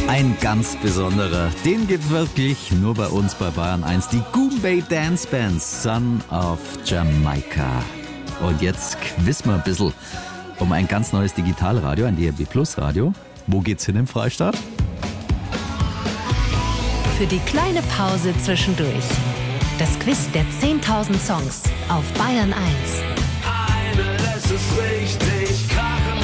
Ein ganz besonderer, den gibt wirklich nur bei uns bei Bayern 1. Die Goombay Dance Band, Son of Jamaica. Und jetzt quizzen wir ein bisschen um ein ganz neues Digitalradio, ein DAB+ Radio. Wo geht's hin im Freistaat? Für die kleine Pause zwischendurch. Das Quiz der 10.000 Songs auf Bayern 1. Eine lässt es richtig krachen.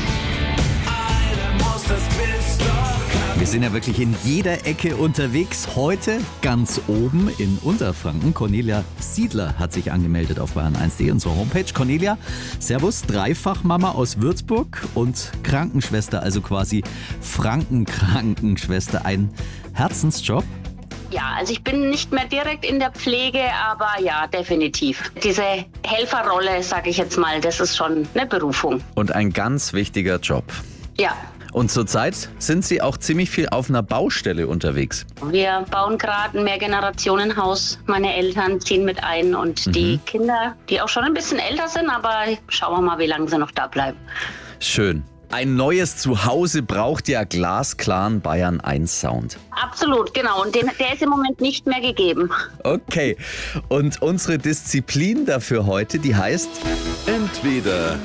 Eine muss das Quiz doch können. Wir sind ja wirklich in jeder Ecke unterwegs. Heute ganz oben in Unterfranken. Cornelia Siedler hat sich angemeldet auf bayern1.de, unsere Homepage. Cornelia, servus, Dreifachmama aus Würzburg und Krankenschwester, also quasi Frankenkrankenschwester. Ein Herzensjob. Ja, also ich bin nicht mehr direkt in der Pflege, aber ja, definitiv. Diese Helferrolle, sage ich jetzt mal, das ist schon eine Berufung. Und ein ganz wichtiger Job. Ja, Und zurzeit sind Sie auch ziemlich viel auf einer Baustelle unterwegs. wir bauen gerade ein Mehrgenerationenhaus. Meine Eltern ziehen mit ein und die Kinder, die auch schon ein bisschen älter sind, aber schauen wir mal, wie lange sie noch da bleiben. Schön. Ein neues Zuhause braucht ja glasklaren Bayern 1 Sound. Absolut, genau. Und der ist im Moment nicht mehr gegeben. Okay. Und unsere Disziplin dafür heute, die heißt, Entweder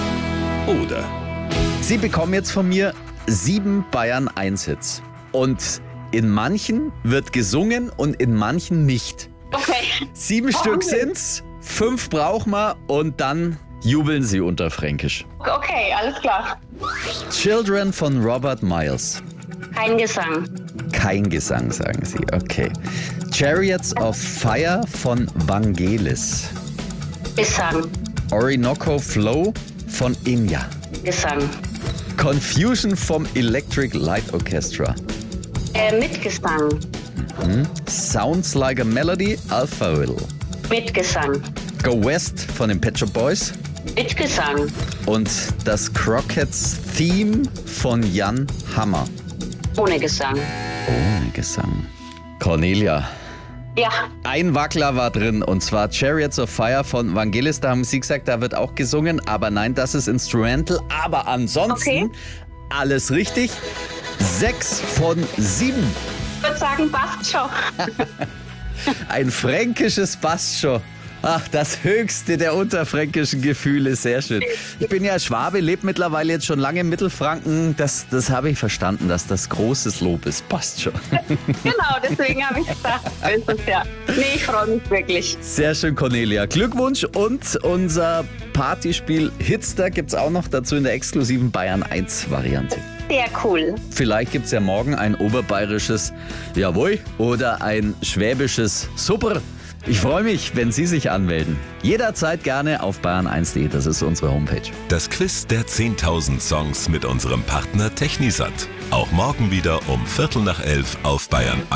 oder. Sie bekommen jetzt von mir 7 Bayern 1 Hits. Und in manchen wird gesungen und in manchen nicht. Okay. 7 Stück sind's, 5 brauchen wir und dann jubeln Sie unter Fränkisch. Okay, alles klar. Children von Robert Miles. Kein Gesang. Kein Gesang, sagen Sie. Okay. Chariots of Fire von Vangelis. Gesang. Orinoco Flow von Enya. Gesang. Confusion vom Electric Light Orchestra. Mit Gesang. Sounds Like a Melody, Alpha Will. Mit Gesang. Go West von den Pet Shop Boys. Mit Gesang. Und das Crockets Theme von Jan Hammer. Ohne Gesang. Ohne Gesang. Cornelia, Ja, ein Wackler war drin und zwar Chariots of Fire von Vangelis. Da haben Sie gesagt, da wird auch gesungen, aber nein, das ist Instrumental. Aber ansonsten Okay. alles richtig. 6 von 7. ich würde sagen, passt schon. Ein fränkisches Bascho. Ach, das höchste der unterfränkischen Gefühle, sehr schön. Ich bin ja Schwabe, lebe mittlerweile jetzt schon lange in Mittelfranken. Das habe ich verstanden, dass das großes Lob ist. Passt schon. Genau, deswegen habe ich gesagt, ist es ja. Nee, ich freue mich wirklich. Sehr schön, Cornelia. Glückwunsch und unser Partyspiel Hitster gibt's auch noch dazu in der exklusiven Bayern 1 Variante. Sehr cool. Vielleicht gibt's ja morgen ein oberbayerisches Jawohl oder ein schwäbisches Super. Ich freue mich, wenn Sie sich anmelden. Jederzeit gerne auf bayern1.de, das ist unsere Homepage. Das Quiz der 10.000 Songs mit unserem Partner Technisat. Auch morgen wieder um 11:45 auf Bayern 1.